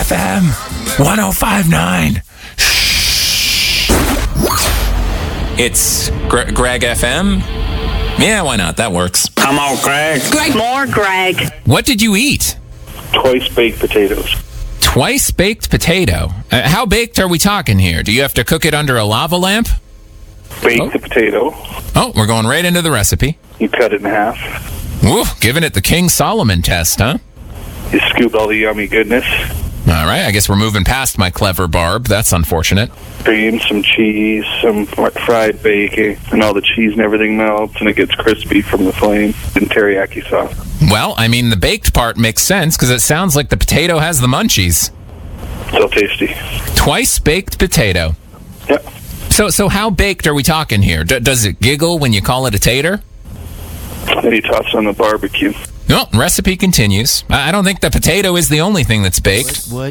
FM 105.9. It's Greg FM. Yeah, why not? That works. Come on, Greg. More Greg. What did you eat? Twice baked potatoes. Twice baked potato. How baked are we talking here? Do you have to cook it under a lava lamp? Bake the potato. Oh, we're going right into the recipe. You cut it in half. Woo, giving it the King Solomon test, huh? You scoop all the yummy goodness. All right, I guess we're moving past my clever barb. That's unfortunate. Cream, some cheese, some fried bacon, and all the cheese and everything melts, and it gets crispy from the flame. And teriyaki sauce. Well, I mean, the baked part makes sense because it sounds like the potato has the munchies. So tasty. Twice baked potato. Yep. So how baked are we talking here? Does it giggle when you call it a tater? Then you toss it on the barbecue. No, recipe continues. I don't think the potato is the only thing that's baked. What?